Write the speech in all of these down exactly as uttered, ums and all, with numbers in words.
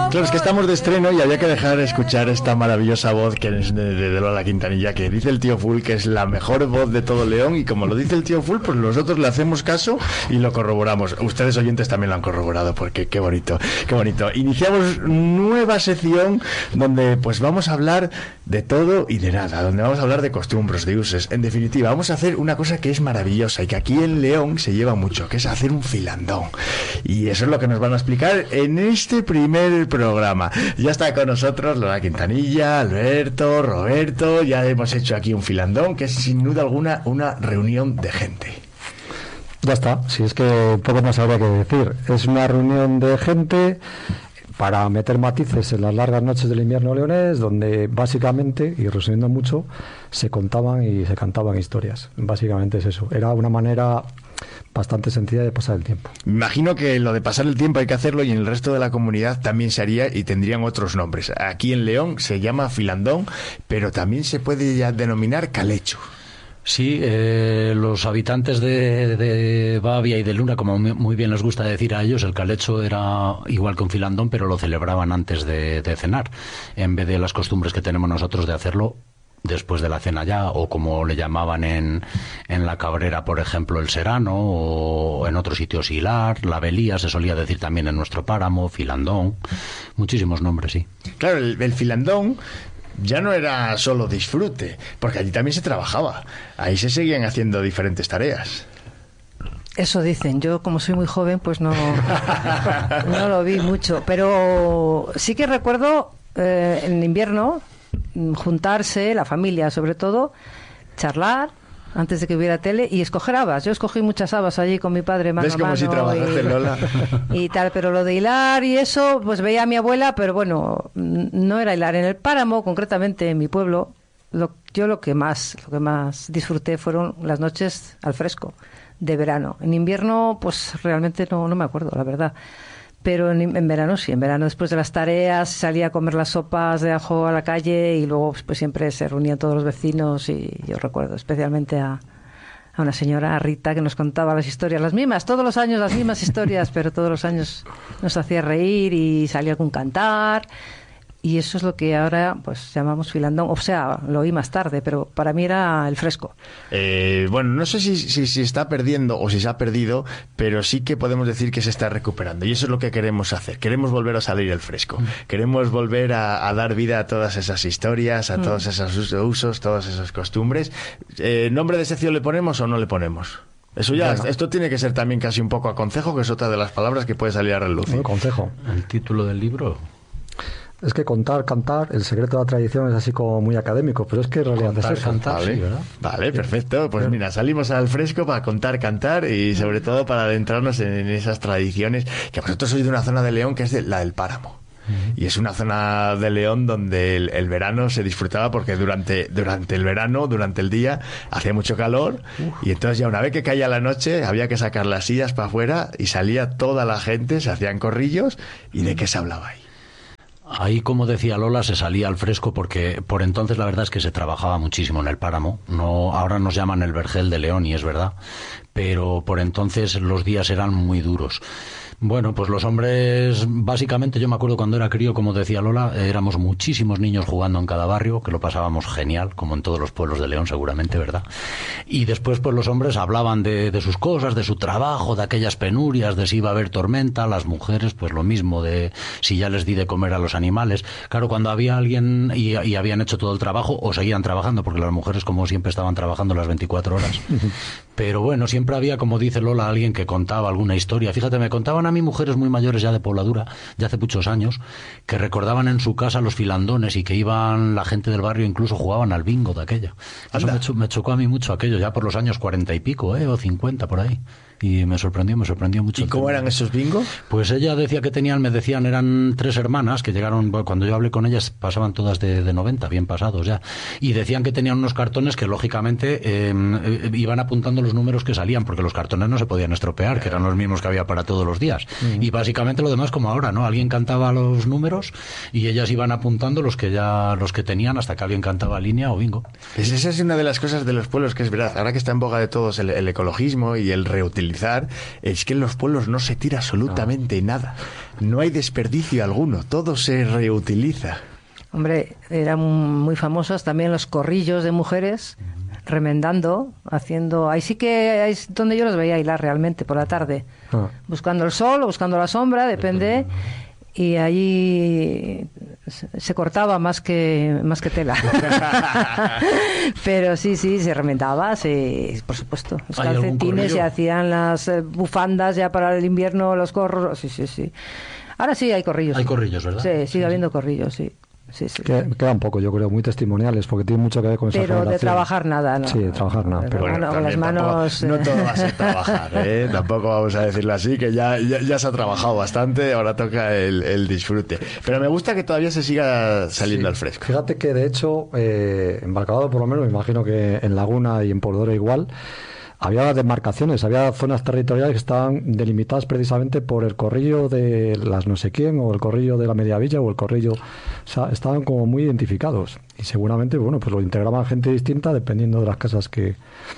Claro, es que estamos de estreno y había que dejar de escuchar esta maravillosa voz que es de, de, de Lola Quintanilla, que dice el tío Full que es la mejor voz de todo León, y como lo dice el tío Full, pues nosotros le hacemos caso y lo corroboramos. Ustedes oyentes también lo han corroborado, porque qué bonito, qué bonito. Iniciamos nueva sección donde pues vamos a hablar de todo y de nada, donde vamos a hablar de costumbres, de usos. En definitiva, vamos a hacer una cosa que es maravillosa y que aquí en León se lleva mucho, que es hacer un filandón. Y eso es lo que nos van a explicar en este primer programa. Ya está con nosotros Lola Quintanilla, Alberto, Roberto. Ya hemos hecho aquí un filandón, que es sin duda alguna una reunión de gente. Ya está, si es que poco más habría que decir. Es una reunión de gente para meter matices en las largas noches del invierno leonés, donde básicamente, y resumiendo mucho, se contaban y se cantaban historias. Básicamente es eso. Era una manera bastante sencilla de pasar el tiempo. Me imagino que lo de pasar el tiempo hay que hacerlo y en el resto de la comunidad también se haría y tendrían otros nombres. Aquí en León se llama filandón, pero también se puede ya denominar calecho. Sí, eh, los habitantes de, de Bavia y de Luna, como muy bien les gusta decir a ellos, el calecho era igual que un filandón, pero lo celebraban antes de, de cenar, en vez de las costumbres que tenemos nosotros de hacerlo después de la cena ya, o como le llamaban en, en la Cabrera, por ejemplo, el serano, o en otros sitios hilar, la velía, se solía decir también en nuestro páramo, filandón, muchísimos nombres, sí. Claro, el, el filandón ya no era solo disfrute, porque allí también se trabajaba. Ahí se seguían haciendo diferentes tareas. Eso dicen. Yo, como soy muy joven, pues no, no lo vi mucho. Pero sí que recuerdo eh, en invierno juntarse, la familia sobre todo, charlar antes de que hubiera tele y escoger habas. Yo escogí muchas habas allí con mi padre mano a mano. ¿Ves como si trabajaste, Lola? Y tal, pero lo de hilar y eso, pues veía a mi abuela, pero bueno, no era hilar. En el páramo, concretamente en mi pueblo, lo, yo lo que más lo que más disfruté fueron las noches al fresco de verano. En invierno, pues realmente no, no me acuerdo, la verdad. Pero en, en verano sí, en verano después de las tareas salía a comer las sopas de ajo a la calle y luego pues siempre se reunían todos los vecinos y yo recuerdo especialmente a, a una señora, a Rita, que nos contaba las historias, las mismas, todos los años las mismas historias, pero todos los años nos hacía reír y salía algún cantar. Y eso es lo que ahora pues llamamos filandón. O sea, lo oí más tarde, pero para mí era el fresco. Eh, bueno, no sé si, si, si está perdiendo o si se ha perdido, pero sí que podemos decir que se está recuperando. Y eso es lo que queremos hacer. Queremos volver a salir el fresco. Mm. Queremos volver a, a dar vida a todas esas historias, a mm. todos esos usos, todas esas costumbres. Eh, ¿Nombre de sección le ponemos o no le ponemos? Eso ya, bueno. Esto tiene que ser también casi un poco aconsejo, que es otra de las palabras que puede salir a relucir. Consejo. El título del libro... Es que contar, cantar, el secreto de la tradición es así como muy académico, pero es que en realidad contar, es eso. Cantar, vale, sí, ¿verdad? Vale, perfecto. Pues mira, salimos al fresco para contar, cantar y sobre todo para adentrarnos en esas tradiciones, que vosotros sois de una zona de León que es de, la del páramo. Y es una zona de León donde el, el verano se disfrutaba porque durante, durante el verano, durante el día, hacía mucho calor. Uf. Y entonces ya una vez que caía la noche había que sacar las sillas para afuera y salía toda la gente, se hacían corrillos. ¿Y de qué se hablaba ahí? Ahí, como decía Lola, se salía al fresco porque por entonces la verdad es que se trabajaba muchísimo en el páramo. No, ahora nos llaman el Vergel de León y es verdad, pero por entonces los días eran muy duros. Bueno, pues los hombres, básicamente, yo me acuerdo cuando era crío, como decía Lola, éramos muchísimos niños jugando en cada barrio, que lo pasábamos genial, como en todos los pueblos de León seguramente, ¿verdad? Y después pues los hombres hablaban de, de sus cosas, de su trabajo, de aquellas penurias, de si iba a haber tormenta, las mujeres pues lo mismo, de si ya les di de comer a los animales. Claro, cuando había alguien y, y habían hecho todo el trabajo, o seguían trabajando, porque las mujeres como siempre estaban trabajando las veinticuatro horas. Pero bueno, siempre había, como dice Lola, alguien que contaba alguna historia. Fíjate, me contaban a mí mujeres muy mayores ya de pobladura, ya hace muchos años, que recordaban en su casa los filandones y que iban la gente del barrio, incluso jugaban al bingo de aquella. Eso me, cho me chocó a mí mucho aquello, ya por los años cuarenta y pico, ¿eh? O cincuenta por ahí. Y me sorprendió, me sorprendió mucho. ¿Y cómo eran esos bingos? Pues ella decía que tenían, me decían, eran tres hermanas que llegaron, cuando yo hablé con ellas pasaban todas de, de noventa, bien pasados ya. Y decían que tenían unos cartones que lógicamente eh, eh, iban apuntando los números que salían, porque los cartones no se podían estropear, que eran los mismos que había para todos los días. Uh-huh. Y básicamente lo demás como ahora, ¿no? Alguien cantaba los números y ellas iban apuntando los que ya, los que tenían hasta que alguien cantaba línea o bingo. Esa es una de las cosas de los pueblos que es verdad. Ahora que está en boga de todos el, el ecologismo y el reutilizar reutilizar, es que en los pueblos no se tira absolutamente no. nada. No hay desperdicio alguno, todo se reutiliza. Hombre, eran muy famosos también los corrillos de mujeres, remendando, haciendo... Ahí sí que es donde yo los veía hilar realmente, por la tarde. Ah. Buscando el sol o buscando la sombra, depende... Y allí se cortaba más que más que tela. Pero sí, sí, se remendaba, sí, por supuesto. Los calcetines, se hacían las bufandas ya para el invierno, los gorros, sí, sí, sí. Ahora sí hay corrillos. Hay corrillos, ¿verdad? Sí, sigue sí, habiendo sí. corrillos, sí. Sí, sí. Queda, queda un poco, yo creo, muy testimoniales, porque tiene mucho que ver con esa Pero generación. de trabajar nada, ¿no? Sí, de trabajar nada. Pero, Pero bueno, bueno, con las manos... Tampoco, no todo va a ser trabajar, ¿eh? Tampoco vamos a decirlo así, que ya, ya, ya se ha trabajado bastante, ahora toca el, el disfrute. Pero me gusta que todavía se siga saliendo sí. al fresco. Fíjate que, de hecho, eh, en Barcalado, por lo menos, me imagino que en Laguna y en Poldora igual, había demarcaciones, había zonas territoriales que estaban delimitadas precisamente por el corrillo de las no sé quién, o el corrillo de la Mediavilla, o el corrillo... O sea, estaban como muy identificados. Y seguramente, bueno, pues lo integraban gente distinta dependiendo de las casas que...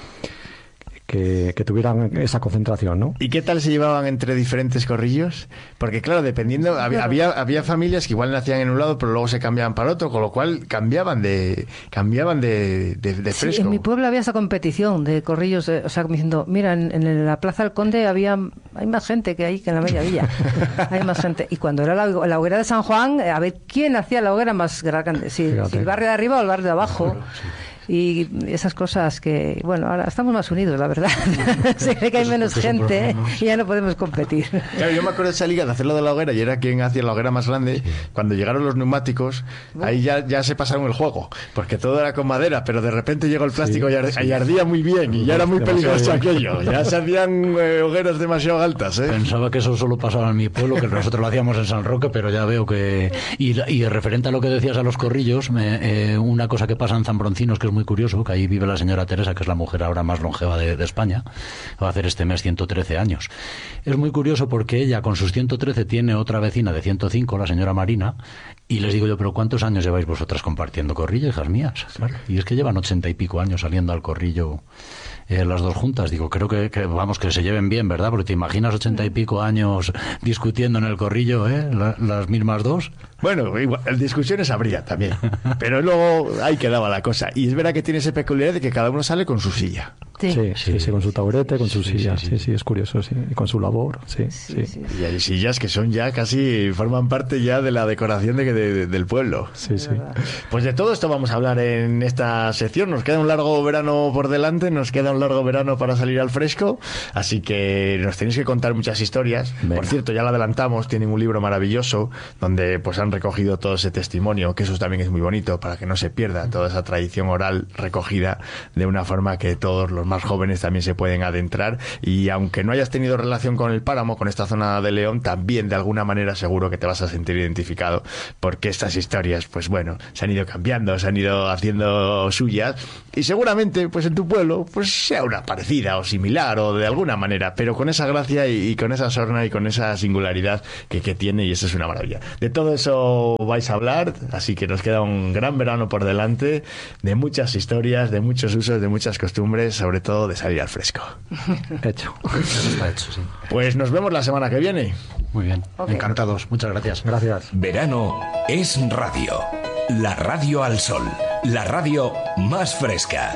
Que, que tuvieran esa concentración, ¿no? ¿Y qué tal se llevaban entre diferentes corrillos? Porque claro, dependiendo, había, había, había familias que igual nacían en un lado, pero luego se cambiaban para otro, con lo cual cambiaban de cambiaban de, de, de fresco. Sí, en mi pueblo había esa competición de corrillos, eh, o sea, diciendo, mira, en, en la Plaza del Conde había hay más gente que ahí que en la Media Villa. Hay más gente. Y cuando era la, la hoguera de San Juan, eh, a ver quién hacía la hoguera más grande, si, si el barrio de arriba o el barrio de abajo. Sí. Y esas cosas que, bueno, ahora estamos más unidos, la verdad. Se ve que hay menos gente y ya no podemos competir. Claro, yo me acuerdo de esa liga de hacerlo de la hoguera y era quien hacía la hoguera más grande. Sí. Cuando llegaron los neumáticos, ahí ya, ya se pasaron el juego, porque todo era con madera, pero de repente llegó el plástico sí, y, ard sí. y ardía muy bien y ya era muy peligroso aquello. Ya se hacían eh, hogueras demasiado altas, ¿eh? Pensaba que eso solo pasaba en mi pueblo, que nosotros lo hacíamos en San Roque, pero ya veo que... Y, y referente a lo que decías a los corrillos, me, eh, una cosa que pasa en Zambroncinos que es muy curioso, que ahí vive la señora Teresa, que es la mujer ahora más longeva de, de España, va a hacer este mes ciento trece años. Es muy curioso porque ella con sus ciento trece tiene otra vecina de ciento cinco, la señora Marina, y les digo yo, pero ¿cuántos años lleváis vosotras compartiendo corrillo, hijas mías? Claro. Y es que llevan ochenta y pico años saliendo al corrillo eh, las dos juntas. Digo, creo que, que, vamos, que se lleven bien, ¿verdad? Porque te imaginas ochenta y pico años discutiendo en el corrillo, ¿eh? La, las mismas dos. Bueno, igual, discusiones habría también, pero luego ahí quedaba la cosa. Y es verdad que tiene esa peculiaridad de que cada uno sale con su silla. Sí, sí, sí, sí, sí con su taburete, con su sí, silla, sí sí. sí, sí, es curioso, sí, y con su labor, sí, sí, sí. sí. Y hay sillas que son ya casi, forman parte ya de la decoración de, de, de, del pueblo. Sí, sí. Pues de todo esto vamos a hablar en esta sección. Nos queda un largo verano por delante, nos queda un largo verano para salir al fresco, así que nos tenéis que contar muchas historias. Venga. Por cierto, ya lo adelantamos, tienen un libro maravilloso donde pues han recogido todo ese testimonio, que eso también es muy bonito, para que no se pierda toda esa tradición oral recogida de una forma que todos los más jóvenes también se pueden adentrar, y aunque no hayas tenido relación con el páramo, con esta zona de León, también de alguna manera seguro que te vas a sentir identificado, porque estas historias, pues bueno, se han ido cambiando, se han ido haciendo suyas, y seguramente pues en tu pueblo pues sea una parecida o similar o de alguna manera, pero con esa gracia y, y con esa sorna y con esa singularidad que, que tiene, y eso es una maravilla. De todo eso vais a hablar, así que nos queda un gran verano por delante, de muchas historias, de muchos usos, de muchas costumbres, sobre todo de salir al fresco. Hecho. Está hecho, sí. Pues nos vemos la semana que viene. Muy bien, okay. Encantados. Muchas gracias. Gracias. Verano es radio. La radio al sol. La radio más fresca.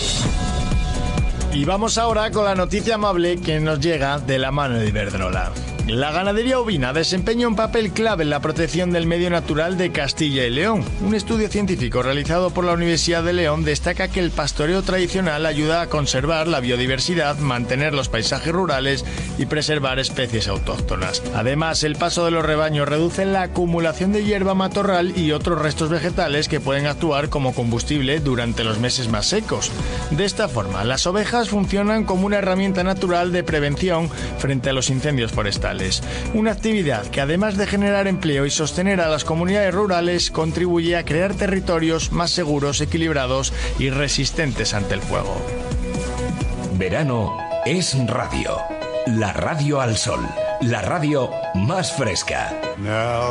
Y vamos ahora con la noticia amable que nos llega de la mano de Iberdrola. La ganadería ovina desempeña un papel clave en la protección del medio natural de Castilla y León. Un estudio científico realizado por la Universidad de León destaca que el pastoreo tradicional ayuda a conservar la biodiversidad, mantener los paisajes rurales y preservar especies autóctonas. Además, el paso de los rebaños reduce la acumulación de hierba matorral y otros restos vegetales que pueden actuar como combustible durante los meses más secos. De esta forma, las ovejas funcionan como una herramienta natural de prevención frente a los incendios forestales. Una actividad que, además de generar empleo y sostener a las comunidades rurales, contribuye a crear territorios más seguros, equilibrados y resistentes ante el fuego. Verano es radio. La radio al sol. La radio más fresca. Now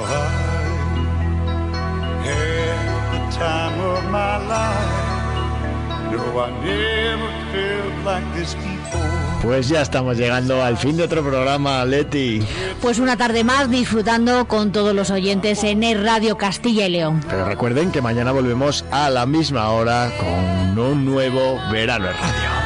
I had the time of my life. No Pues ya estamos llegando al fin de otro programa, Leti. Pues una tarde más disfrutando con todos los oyentes en el Radio Castilla y León. Pero recuerden que mañana volvemos a la misma hora con un nuevo Verano en Radio.